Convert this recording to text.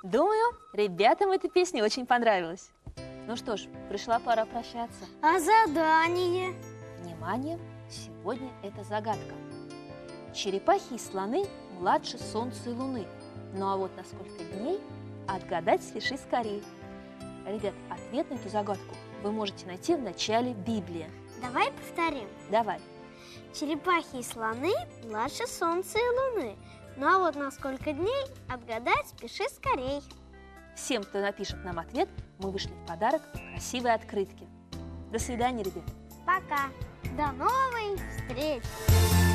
Думаю, ребятам эта песня очень понравилась. Ну что ж, пришла пора прощаться. А задание? Внимание, сегодня это загадка. Черепахи и слоны младше Солнца и Луны. Ну а вот на сколько дней отгадать спеши скорей. Ребят, ответ на эту загадку вы можете найти в начале Библии. Давай повторим. Давай. Черепахи и слоны младше Солнца и Луны. Ну а вот на сколько дней отгадать спеши скорей. Всем, кто напишет нам ответ, мы вышли в подарок красивые открытки. До свидания, ребят. Пока. До новой встречи.